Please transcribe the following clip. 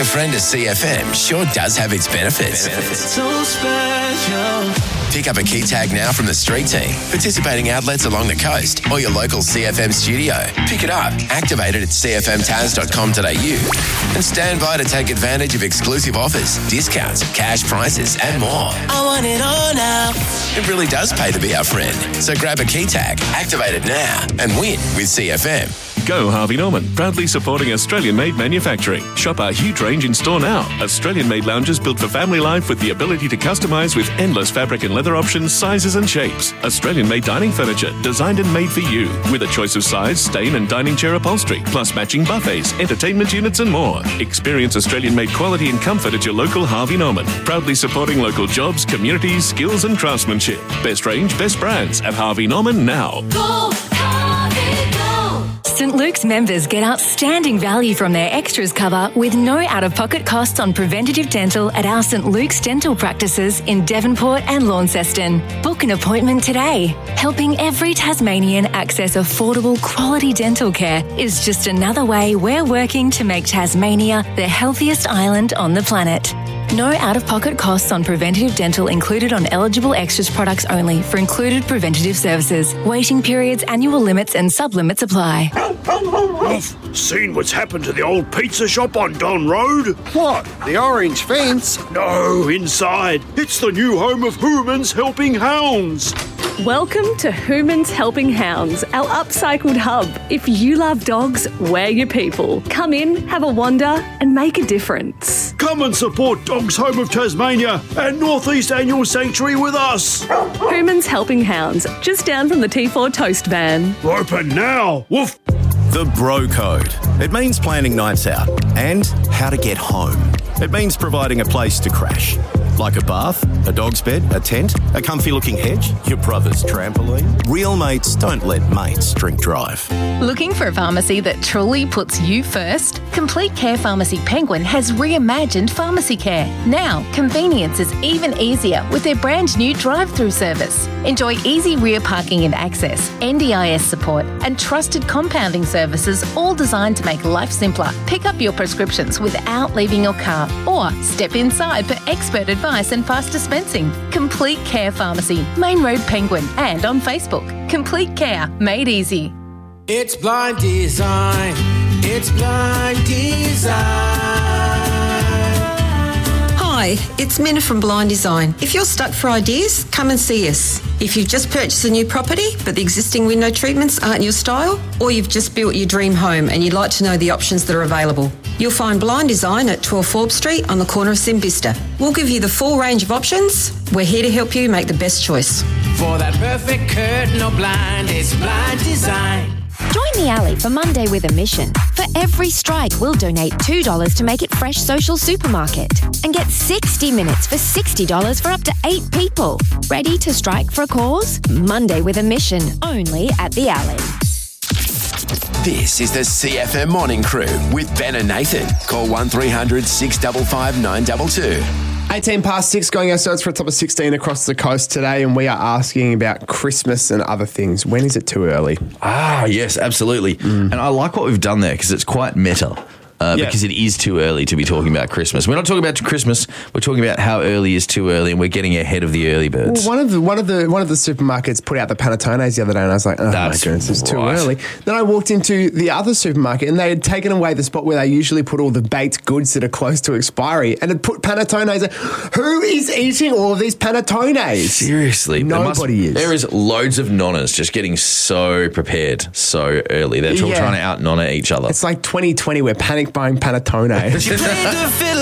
a friend to CFM sure does have its benefits. So special. Pick up a key tag now from the street team, participating outlets along the coast, or your local CFM studio. Pick it up, activate it at cfmtaz.com.au, and stand by to take advantage of exclusive offers, discounts, cash prices, and more. I want it all now. It really does pay to be our friend. So grab a key tag, activate it now, and win with CFM. Go Harvey Norman, proudly supporting Australian-made manufacturing. Shop our huge range in store now. Australian-made lounges built for family life with the ability to customise with endless fabric and leather options, sizes and shapes. Australian-made dining furniture, designed and made for you, with a choice of size, stain and dining chair upholstery, plus matching buffets, entertainment units and more. Experience Australian-made quality and comfort at your local Harvey Norman. Proudly supporting local jobs, communities, skills and craftsmanship. Best range, best brands at Harvey Norman now. Go, Harvey, go! St. Luke's members get outstanding value from their extras cover with no out-of-pocket costs on preventative dental at our St. Luke's dental practices in Devonport and Launceston. Book an appointment today. Helping every Tasmanian access affordable quality dental care is just another way we're working to make Tasmania the healthiest island on the planet. No out-of-pocket costs on preventative dental included on eligible extras products only for included preventative services. Waiting periods, annual limits and sub-limits apply. I've seen what's happened to the old pizza shop on Don Road. What? The orange fence? No, inside. It's the new home of Hooman's Helping Hounds. Welcome to Hooman's Helping Hounds, our upcycled hub. If you love dogs, we're your people. Come in, have a wander and make a difference. Come and support Dogs Home of Tasmania and North East Annual Sanctuary with us. Hooman's Helping Hounds, just down from the T4 Toast van. Open now. Woof. The Bro Code. It means planning nights out and how to get home. It means providing a place to crash. Like a bath, a dog's bed, a tent, a comfy-looking hedge, your brother's trampoline. Real mates don't let mates drink drive. Looking for a pharmacy that truly puts you first? Complete Care Pharmacy Penguin has reimagined pharmacy care. Now, convenience is even easier with their brand new drive-through service. Enjoy easy rear parking and access, NDIS support, and trusted compounding services, all designed to make life simpler. Pick up your prescriptions without leaving your car, or step inside for expert advice and fast dispensing. Complete Care Pharmacy, Main Road Penguin, and on Facebook. Complete Care, made easy. It's blind design. It's blind design. Hi, it's Minna from Blind Design. If you're stuck for ideas, come and see us. If you've just purchased a new property but the existing window treatments aren't your style, or you've just built your dream home and you'd like to know the options that are available, you'll find Blind Design at 12 Forbes Street on the corner of Simbista. We'll give you the full range of options. We're here to help you make the best choice. For that perfect curtain or blind, it's Blind Design. Join the Alley for Monday with a mission. For every strike, we'll donate $2 to Make It Fresh Social Supermarket. And get 60 minutes for $60 for up to 8 people. Ready to strike for a cause? Monday with a mission, only at the Alley. This is the CFM Morning Crew with Ben and Nathan. Call 1300 655 922. 18 past 6, going ourselves for a top of 16 across the coast today, and we are asking about Christmas and other things. When is it too early? Yes, absolutely. And I like what we've done there because it's quite meta. Because it is too early to be talking about Christmas. We're not talking about Christmas. We're talking about how early is too early, and we're getting ahead of the early birds. Well, one of the supermarkets put out the panettones the other day, and I was like, "Oh my goodness, it's too early." Then I walked into the other supermarket, and they had taken away the spot where they usually put all the baked goods that are close to expiry, and had put panettones. Who is eating all of these panettones? Seriously, nobody is. There is loads of nonnas just getting so prepared so early. They're all trying to out nonna each other. It's like 2020. We're panic buying panettone.